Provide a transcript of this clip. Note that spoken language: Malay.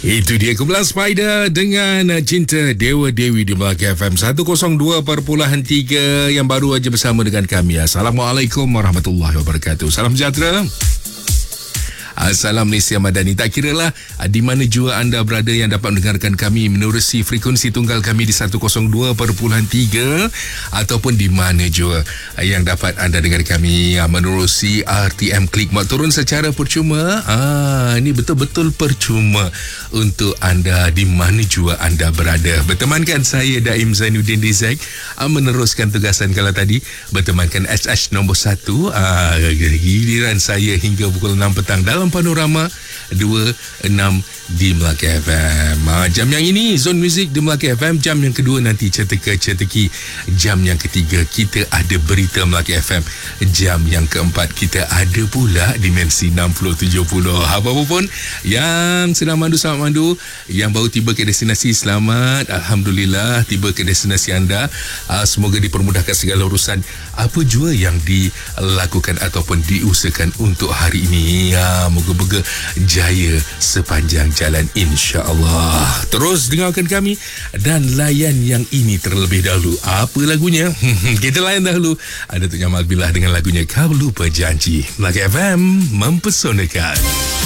Itu dia Kumpulan Spider dengan Cinta Dewa Dewi di Melaka FM 102.3 yang baru aja bersama dengan kami. Assalamualaikum warahmatullahi wabarakatuh. Salam sejahtera. Salam Malaysia Madani. Tak kiralah di mana jua anda berada yang dapat mendengarkan kami menerusi frekuensi tunggal kami di 102.3 ataupun di mana jua yang dapat anda dengar kami menerusi RTM Klik Mak turun secara percuma. Ini betul-betul percuma untuk anda di mana jua anda berada. Bertemankan saya Daim Zainuddin Dizek meneruskan tugasan kalau tadi bertemankan SH nombor 1 giliran saya hingga pukul 6 petang dalam Panorama 26 di Melaka FM. Jam yang ini Zone Music di Melaka FM. Jam yang kedua nanti Ceteka-Ceteki. Jam yang ketiga kita ada Berita Melaka FM. Jam yang keempat kita ada pula Dimensi 60-70. Apa-apa pun yang sedang mandu, selamat mandu. Yang baru tiba ke destinasi, selamat. Alhamdulillah tiba ke destinasi anda. Semoga dipermudahkan segala urusan apa jua yang dilakukan ataupun diusahakan untuk hari ini. Moga-moga jaya sepanjang jalan, insya-Allah. Terus dengarkan kami dan layan yang ini terlebih dahulu. Apa lagunya? Kita layan dahulu. Ada Datuk Jamal Billah dengan lagunya Kau Lupa Janji. Melaka FM mempesonakan.